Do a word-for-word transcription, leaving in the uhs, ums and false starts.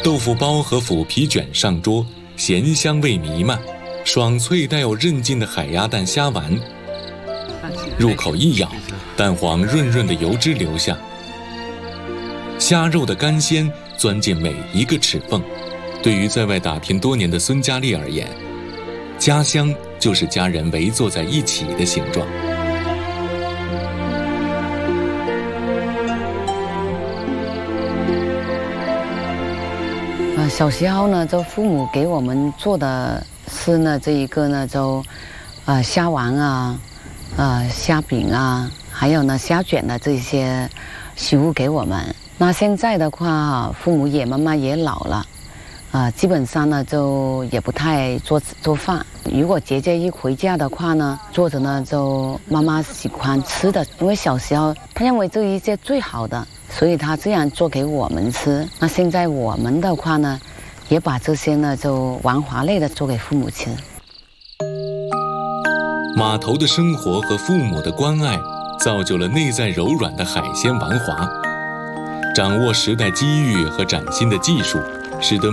豆腐包和腐皮卷上桌，咸香味弥漫，爽脆带有韧劲的海鸭蛋虾丸，入口一咬，蛋黄润润的油脂流下，虾肉的干鲜钻进每一个齿缝。对于在外打拼多年的孙佳丽而言，家乡就是家人围坐在一起的形状。 呃，小时候呢，就父母给我们做的是呢，这一个呢，就呃虾丸啊，呃虾饼啊，还有呢虾卷的这些食物给我们。那现在的话，父母也慢慢也老了。啊，基本上呢就也不太做做饭。如果姐姐一回家的话呢，做着呢就妈妈喜欢吃的，因为小时候她认为这一些最好的，所以她这样做给我们吃。那现在我们的话呢，也把这些呢就玩华类的做给父母吃。 码头的生活和父母的关爱，造就了内在柔软的海鲜丸华。掌握时代机遇和崭新的技术，使得